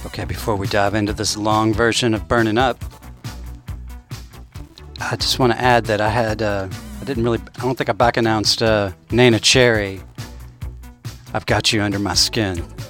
Okay, before we dive into this long version of Burning Up, I just want to add that I don't think I back announced Nana Cherry, I've Got You Under My Skin.